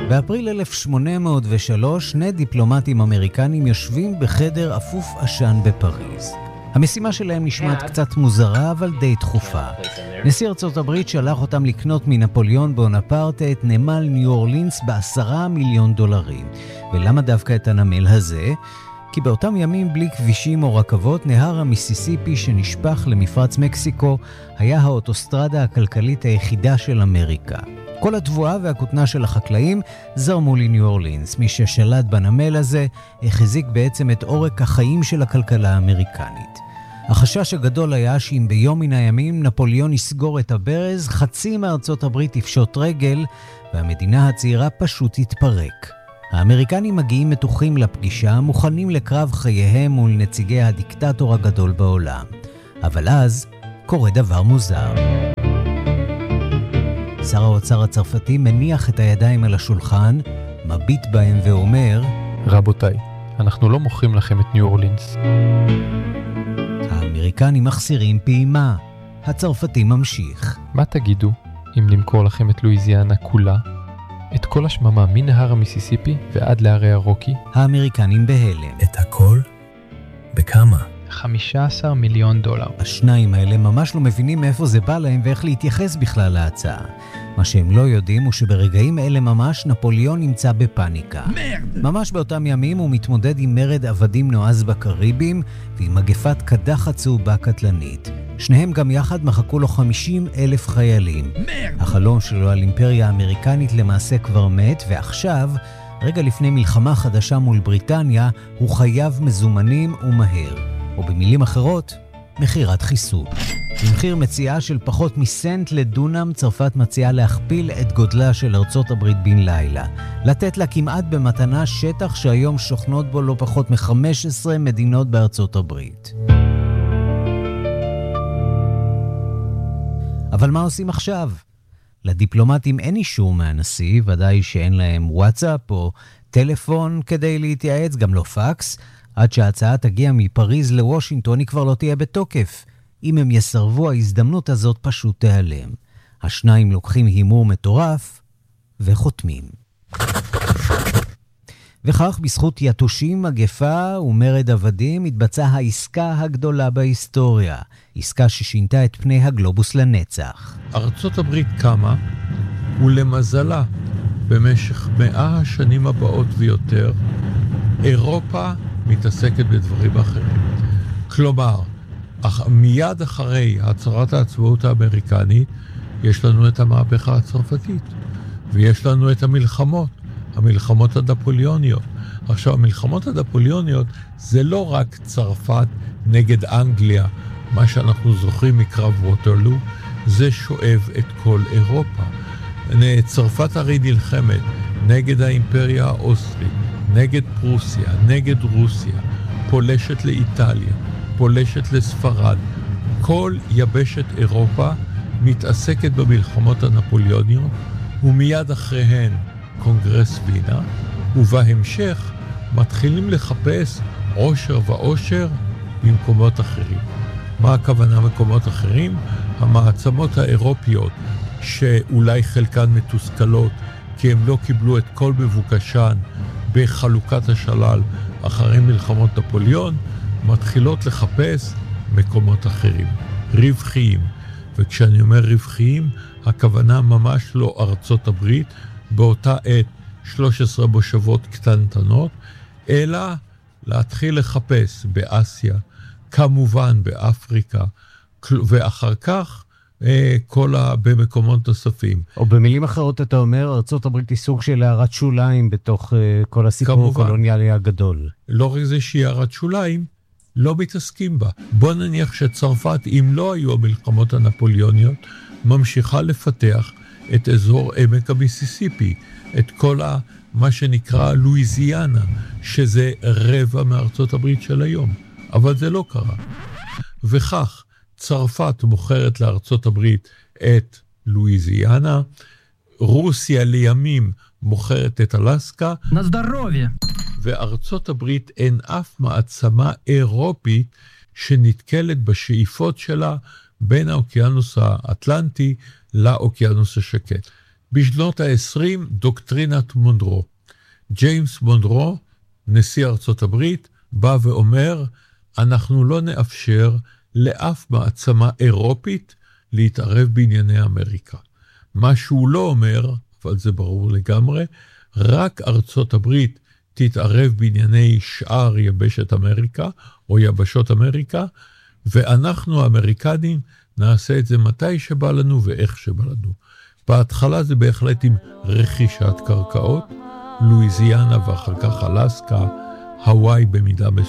באפריל 1803 שני דיפלומטים אמריקנים יושבים בחדר אפוף עשן בפריז. המשימה שלהם נשמעת קצת מוזרה, אבל די דחופה. נשיא ארצות הברית שלח אותם לקנות מנפוליאון בונפרטה את נמל ניו אורלינס ב$10 מיליון. ולמה דווקא את הנמל הזה? כי באותם ימים בלי כבישים או רכבות, נהר המיסיסיפי שנשפך למפרץ מקסיקו היה האוטוסטרדה הכלכלית היחידה של אמריקה. כל התבואה והכותנה של החקלאים זרמו לניו אורלינס. מי ששלט בנמל הזה החזיק בעצם את עורק החיים של הכלכלה האמריקנית. החשש הגדול היה שאם ביום מן הימים נפוליאון יסגור את הברז, חצי מארצות הברית יפשוט רגל והמדינה הצעירה פשוט תתפרק. האמריקנים מגיעים מתוחים לפגישה, מוכנים לקרב חייהם מול נציגי הדיקטטור הגדול בעולם. אבל אז קורה דבר מוזר. שר האוצר הצרפתי מניח את הידיים על השולחן, מביט בהם ואומר, רבותיי, אנחנו לא מוכרים לכם את ניו אורלינס. האמריקנים מחסירים פעימה. הצרפתי ממשיך. מה תגידו אם נמכור לכם את לואיזיאנה כולה? את כל השממה מנהר המיסיסיפי ועד להרי הרוקי? האמריקנים בהלם. את הכל? בכמה? $15 מיליון. השניים האלה ממש לא מבינים מאיפה זה בא להם ואיך להתייחס בכלל להצעה. מה שהם לא יודעים הוא שברגעים אלה ממש נפוליאון נמצא בפאניקה. ממש באותם ימים הוא מתמודד עם מרד עבדים נועז בקריבים ועם מגפת קדחת צהובה קטלנית. שניהם גם יחד מחכו לו 50,000 חיילים. החלום שלו על אימפריה אמריקנית למעשה כבר מת, ועכשיו, רגע לפני מלחמה חדשה מול בריטניה, הוא חייב מזומנים ומהר. או במילים אחרות, מחירת חיסול. במחיר מציאה של פחות מסנט לדונם, צרפת מציעה להכפיל את גודלה של ארצות הברית בן לילה. לתת לה כמעט במתנה שטח שהיום שוכנות בו לא פחות מ-15 מדינות בארצות הברית. אבל מה עושים עכשיו? לדיפלומטים אין אישור מהנשיא, ודאי שאין להם וואטסאפ או טלפון כדי להתייעץ, גם לא פקס. עד שההצעה תגיע מפריז לוושינגטון היא כבר לא תהיה בתוקף. אם הם יסרבו, ההזדמנות הזאת פשוט תיעלם. השניים לוקחים הימור מטורף וחותמים. וכך בזכות יתושים, מגפה ומרד עבדים התבצעה העסקה הגדולה בהיסטוריה. עסקה ששינתה את פני הגלובוס לנצח. ארצות הברית קמה, ולמזלה במשך 100 השנים הבאות ויותר, אירופה מתעסקת בדברים אחרים. כלומר, מיד אחרי הצהרת העצמאות האמריקנית, יש לנו את המהפכה הצרפתית, ויש לנו את המלחמות הנפוליאוניות. עכשיו, המלחמות הנפוליאוניות זה לא רק צרפת נגד אנגליה, מה שאנחנו זוכרים מקרב ווטרלו, זה שואב את כל אירופה. צרפת הרי נלחמת נגד האימפריה האוסטרית, נגד פרוסיה, נגד רוסיה, פולשת לאיטליה, פולשת לספרד. כל יבשת אירופה מתעסקת במלחמות הנפוליאוניות, ומיד אחריהן קונגרס וינה, ובהמשך מתחילים לחפש עושר ועושר במקומות אחרים. מה הכוונה מקומות אחרים? המעצמות האירופיות, שאולי חלקן מתוסכלות, כי הם לא קיבלו את כל מבוקשן בחלוקת השלל אחרי מלחמות נפוליאון, מתחילות לחפש מקומות אחרים, רווחיים. וכשאני אומר רווחיים, הכוונה ממש לא ארצות הברית, באותה עת 13 מושבות קטנטנות, אלא להתחיל לחפש באסיה, כמובן באפריקה, ואחר כך במקומות נוספים. או במילים אחרות אתה אומר, ארצות הברית היא סוג של הערת שוליים בתוך כל הסיפור הקולוניאלי הגדול. לא רק זה שהיא הערת שוליים, לא מתעסקים בה. בוא נניח שצרפת, אם לא היו המלחמות הנפוליאוניות, ממשיכה לפתח את אזור עמק המיסיסיפי, את כל מה שנקרא לואיזיאנה, שזה רבע מארצות הברית של היום. אבל זה לא קרה. וכך, צרפת מוכרת לארצות הברית את לואיזיאנה, רוסיה לימים מוכרת את אלסקה, וארצות הברית אין אף מעצמה אירופית שנתקלת בשאיפות שלה בין האוקיינוס האטלנטי לאוקיינוס השקט. בשנות ה-20 דוקטרינת מונרו. ג'יימס מונרו, נשיא ארצות הברית, בא ואומר, אנחנו לא נאפשר לאף מעצמה אירופית להתערב בענייני אמריקה. מה שהוא לא אומר, אבל זה ברור לגמרי, רק ארצות הברית תתערב בענייני שאר יבשת אמריקה, או יבשות אמריקה, ואנחנו האמריקנים נעשה את זה מתי שבא לנו ואיך שבא לנו. בהתחלה זה בהחלט עם רכישת קרקעות, לואיזיאנה ואחר כך אלסקה, הוואי במידה מסוימת.